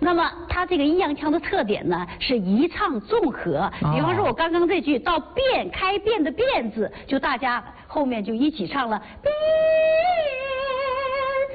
那么它这个阴阳腔的特点呢是一唱纵和，比方说我刚刚这句到变开变的变字，就大家后面就一起唱了。